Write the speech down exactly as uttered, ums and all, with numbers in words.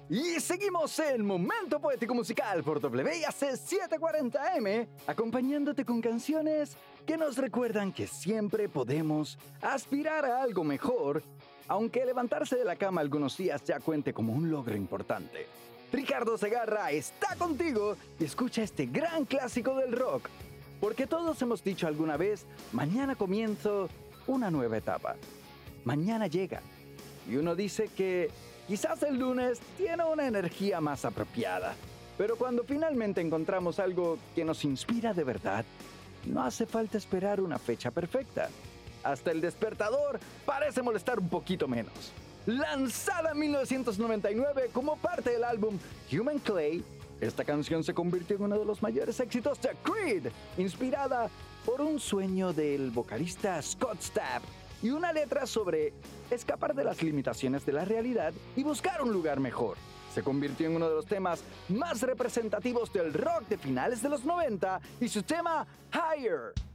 Y seguimos en Momento Poético Musical por W I A C setecientos cuarenta M, acompañándote con canciones que nos recuerdan que siempre podemos aspirar a algo mejor, aunque levantarse de la cama algunos días ya cuente como un logro importante. Ricardo Segarra está contigo y escucha este gran clásico del rock, porque todos hemos dicho alguna vez, mañana comienzo una nueva etapa. Mañana llega. Y uno dice que quizás el lunes tiene una energía más apropiada. Pero cuando finalmente encontramos algo que nos inspira de verdad, no hace falta esperar una fecha perfecta. Hasta el despertador parece molestar un poquito menos. Lanzada en mil novecientos noventa y nueve como parte del álbum Human Clay, esta canción se convirtió en uno de los mayores éxitos de Creed, inspirada por un sueño del vocalista Scott Stapp y una letra sobre escapar de las limitaciones de la realidad y buscar un lugar mejor. Se convirtió en uno de los temas más representativos del rock de finales de los noventa y su tema Higher.